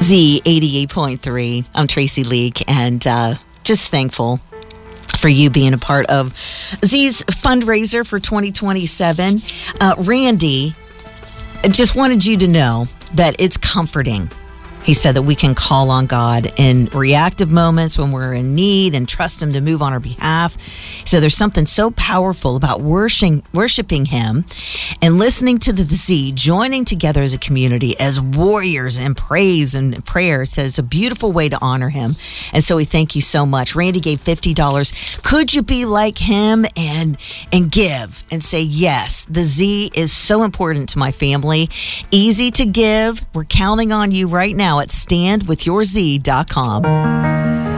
Z 88.3. I'm Tracy Leake, and just thankful for you being a part of Z's fundraiser for 2027. Randy just wanted you to know that it's comforting. He said that we can call on God in reactive moments when we're in need and trust Him to move on our behalf. So there's something so powerful about worshiping Him and listening to the Z, joining together as a community, as warriors in praise and prayer. So it's a beautiful way to honor Him. And so we thank you so much. Randy gave $50. Could you be like him and give and say, yes, the Z is so important to my family. Easy to give. We're counting on you right now at standwithyourz.com.